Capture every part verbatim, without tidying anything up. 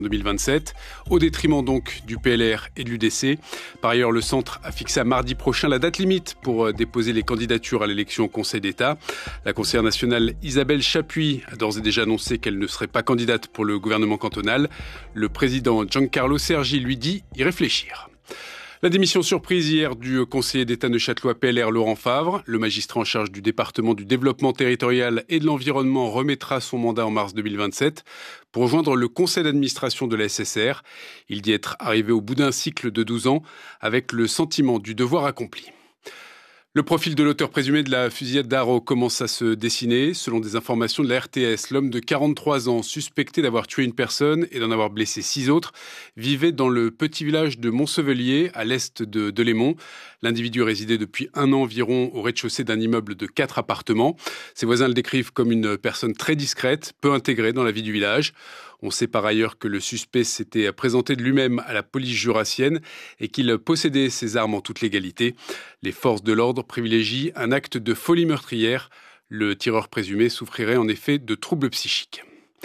deux mille vingt-sept, au détriment donc du P L R et de l'U D C. Par ailleurs, le centre a fixé à mardi prochain la date limite pour déposer les candidatures à l'élection au Conseil d'État. La conseillère nationale Isabelle Chapuis a d'ores et déjà annoncé qu'elle ne serait pas candidate pour le gouvernement cantonal. Le président Giancarlo Sergi lui dit y réfléchir. La démission surprise hier du conseiller d'État neuchâtelois P L R Laurent Favre. Le magistrat en charge du département du développement territorial et de l'environnement remettra son mandat en mars deux mille vingt-sept pour rejoindre le conseil d'administration de la S S R. Il dit être arrivé au bout d'un cycle de douze ans avec le sentiment du devoir accompli. Le profil de l'auteur présumé de la fusillade d'Haro commence à se dessiner. Selon des informations de la R T S, l'homme de quarante-trois ans, suspecté d'avoir tué une personne et d'en avoir blessé six autres, vivait dans le petit village de Montsevelier, à l'est de Delémont. L'individu résidait depuis un an environ au rez-de-chaussée d'un immeuble de quatre appartements. Ses voisins le décrivent comme une personne très discrète, peu intégrée dans la vie du village. On sait par ailleurs que le suspect s'était présenté de lui-même à la police jurassienne et qu'il possédait ses armes en toute légalité. Les forces de l'ordre privilégient un acte de folie meurtrière. Le tireur présumé souffrirait en effet de troubles psychiques.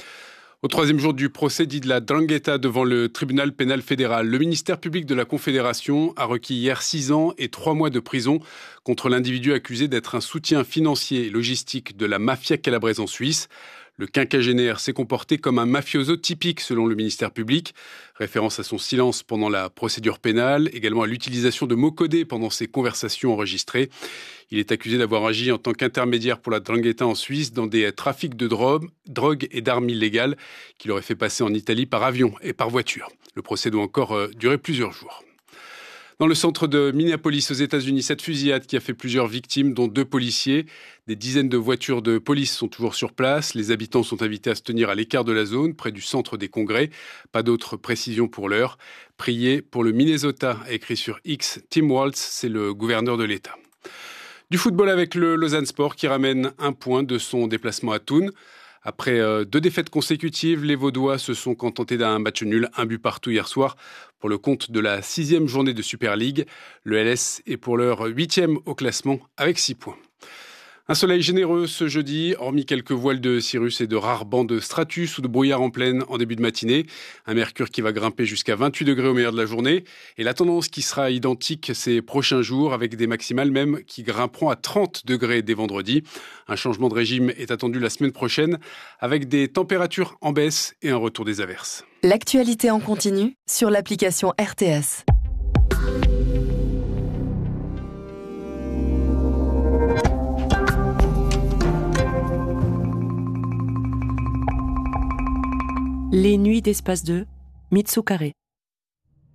Au troisième jour du procès dit de la Drangheta devant le tribunal pénal fédéral, le ministère public de la Confédération a requis hier six ans et trois mois de prison contre l'individu accusé d'être un soutien financier et logistique de la mafia calabraise en Suisse. Le quinquagénaire s'est comporté comme un mafioso typique selon le ministère public. Référence à son silence pendant la procédure pénale, également à l'utilisation de mots codés pendant ses conversations enregistrées. Il est accusé d'avoir agi en tant qu'intermédiaire pour la Drangheta en Suisse dans des trafics de drogue, drogue et d'armes illégales qu'il aurait fait passer en Italie par avion et par voiture. Le procès doit encore euh, durer plusieurs jours. Dans le centre de Minneapolis, aux États-Unis, cette fusillade qui a fait plusieurs victimes, dont deux policiers. Des dizaines de voitures de police sont toujours sur place. Les habitants sont invités à se tenir à l'écart de la zone, près du centre des congrès. Pas d'autres précisions pour l'heure. Priez pour le Minnesota, a écrit sur X. Tim Walz, c'est le gouverneur de l'État. Du football avec le Lausanne Sport qui ramène un point de son déplacement à Thun. Après euh, deux défaites consécutives, les Vaudois se sont contentés d'un match nul, un but partout hier soir, pour le compte de la sixième journée de Super League. Le L S est pour l'heure huitième au classement avec six points. Un soleil généreux ce jeudi, hormis quelques voiles de cirrus et de rares bancs de stratus ou de brouillard en pleine en début de matinée. Un mercure qui va grimper jusqu'à vingt-huit degrés au meilleur de la journée. Et la tendance qui sera identique ces prochains jours avec des maximales même qui grimperont à trente degrés dès vendredi. Un changement de régime est attendu la semaine prochaine avec des températures en baisse et un retour des averses. L'actualité en continu sur l'application R T S. Les nuits d'Espace deux, Mitsukare.